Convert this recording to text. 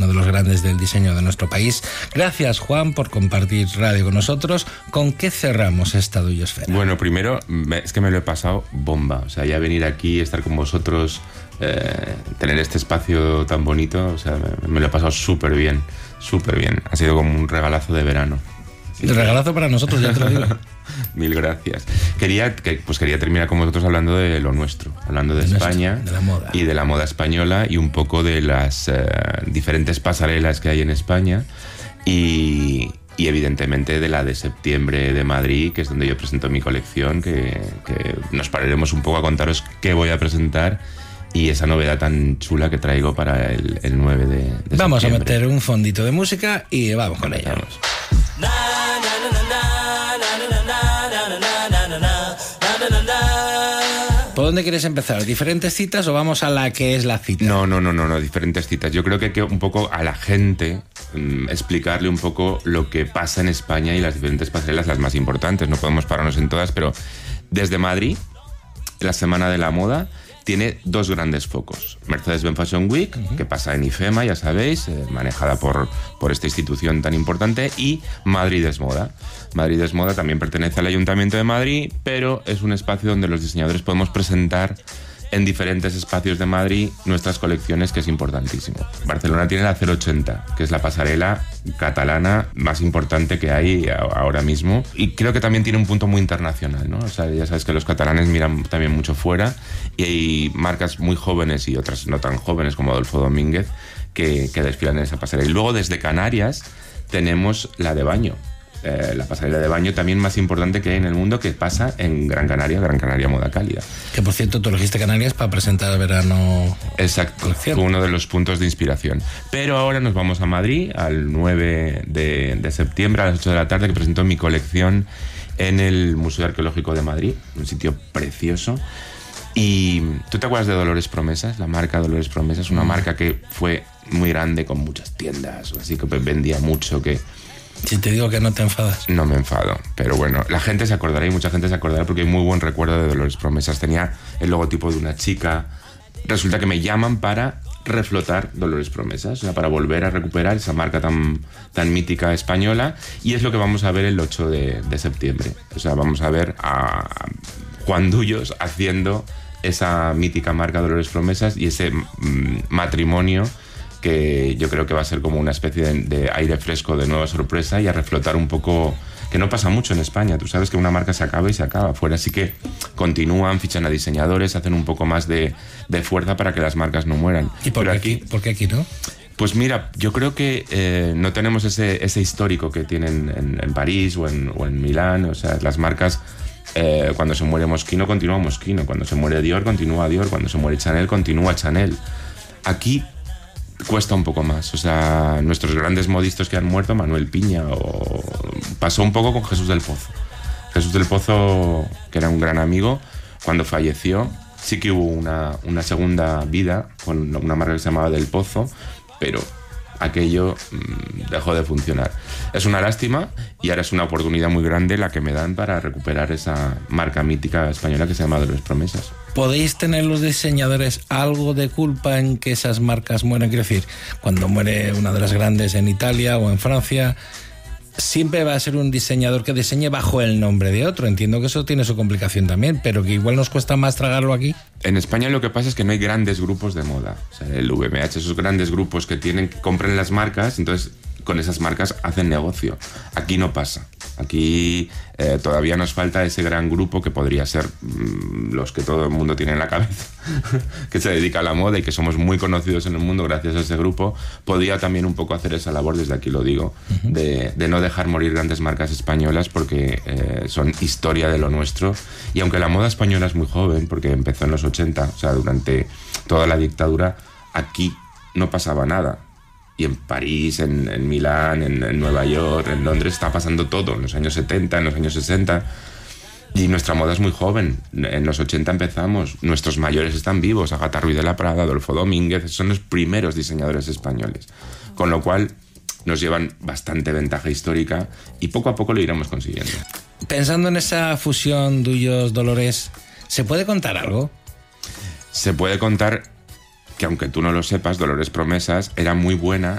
uno de los grandes del diseño de nuestro país. Gracias, Juan, por compartir radio con nosotros. ¿Con qué cerramos esta Duyosfera? Bueno, primero, es que me lo he pasado bomba. O sea, ya venir aquí, estar con vosotros, tener este espacio tan bonito, o sea, me lo he pasado súper bien, súper bien. Ha sido como un regalazo de verano. El regalazo para nosotros, ya te lo digo. Mil gracias. Quería terminar con vosotros hablando de lo nuestro, hablando de España, de la moda. Y de la moda española y un poco de las diferentes pasarelas que hay en España y evidentemente de la de septiembre de Madrid, que es donde yo presento mi colección, que nos pararemos un poco a contaros qué voy a presentar y esa novedad tan chula que traigo para el 9 de septiembre. Vamos a meter un fondito de música y vamos con ella. Vamos. ¿Por dónde quieres empezar? ¿Diferentes citas o vamos a la que es la cita? No, diferentes citas. Yo creo que hay que un poco a la gente explicarle un poco lo que pasa en España y las diferentes pasarelas, las más importantes. No podemos pararnos en todas, pero desde Madrid, la Semana de la Moda tiene dos grandes focos. Mercedes-Benz Fashion Week, que pasa en IFEMA, ya sabéis, manejada por esta institución tan importante, y Madrid es Moda. Madrid es Moda también pertenece al Ayuntamiento de Madrid, pero es un espacio donde los diseñadores podemos presentar en diferentes espacios de Madrid nuestras colecciones, que es importantísimo. Barcelona tiene la 080, que es la pasarela catalana más importante que hay ahora mismo, y creo que también tiene un punto muy internacional, ¿no? O sea, ya sabes que los catalanes miran también mucho fuera y hay marcas muy jóvenes y otras no tan jóvenes como Adolfo Domínguez que desfilan en esa pasarela. Y luego desde Canarias tenemos la de baño. La pasarela de baño también más importante que hay en el mundo, que pasa en Gran Canaria Moda Cálida. Que por cierto, tú elegiste Canarias para presentar el verano. Exacto, colección. Fue uno de los puntos de inspiración. Pero ahora nos vamos a Madrid, al 9 de septiembre a las 8 de la tarde, que presento mi colección en el Museo Arqueológico de Madrid, un sitio precioso. Y ¿tú te acuerdas de Dolores Promesas? La marca Dolores Promesas, una marca que fue muy grande, con muchas tiendas, así que vendía mucho, que... Si te digo que no te enfadas. No me enfado, pero bueno, la gente se acordará y mucha gente se acordará porque hay muy buen recuerdo de Dolores Promesas. Tenía el logotipo de una chica. Resulta que me llaman para reflotar Dolores Promesas, o sea, para volver a recuperar esa marca tan mítica española, y es lo que vamos a ver el 8 de septiembre. O sea, vamos a ver a Juan Duyos haciendo esa mítica marca Dolores Promesas y ese matrimonio que yo creo que va a ser como una especie de aire fresco, de nueva sorpresa, y a reflotar un poco, que no pasa mucho en España. Tú sabes que una marca se acaba y se acaba. Fuera sí que continúan, fichan a diseñadores, hacen un poco más de fuerza para que las marcas no mueran. ¿Y por qué aquí no? Pues mira, yo creo que no tenemos ese histórico que tienen en París o en Milán. O sea, las marcas... cuando se muere Moschino, continúa Moschino. Cuando se muere Dior, continúa Dior. Cuando se muere Chanel, continúa Chanel. Aquí cuesta un poco más. O sea, nuestros grandes modistas que han muerto, Manuel Piña, o pasó un poco con Jesús del Pozo. Jesús del Pozo, que era un gran amigo, cuando falleció, sí que hubo una segunda vida con una marca que se llamaba Del Pozo, pero aquello dejó de funcionar. Es una lástima y ahora es una oportunidad muy grande la que me dan para recuperar esa marca mítica española que se llama Dolores Promesas. ¿Podéis tener los diseñadores algo de culpa en que esas marcas mueran? Quiero decir, cuando muere una de las grandes en Italia o en Francia, siempre va a ser un diseñador que diseñe bajo el nombre de otro. Entiendo que eso tiene su complicación también, pero que igual nos cuesta más tragarlo aquí. En España lo que pasa es que no hay grandes grupos de moda. O sea, el VMH, esos grandes grupos que compran las marcas, entonces con esas marcas hacen negocio. Aquí no pasa. Aquí todavía nos falta ese gran grupo que podría ser los que todo el mundo tiene en la cabeza, que se dedica a la moda y que somos muy conocidos en el mundo gracias a ese grupo. Podría también un poco hacer esa labor, desde aquí lo digo, de no dejar morir grandes marcas españolas, porque son historia de lo nuestro. Y aunque la moda española es muy joven, porque empezó en los 80, o sea, durante toda la dictadura, aquí no pasaba nada. Y en París, en Milán, en Nueva York, en Londres está pasando todo, en los años 70, en los años 60. Y nuestra moda es muy joven. En los 80 empezamos. Nuestros mayores están vivos. Agatha Ruiz de la Prada, Adolfo Domínguez, son los primeros diseñadores españoles. Con lo cual nos llevan bastante ventaja histórica y poco a poco lo iremos consiguiendo. Pensando en esa fusión Duyos-Dolores, ¿se puede contar algo? Se puede contar que, aunque tú no lo sepas, Dolores Promesas era muy buena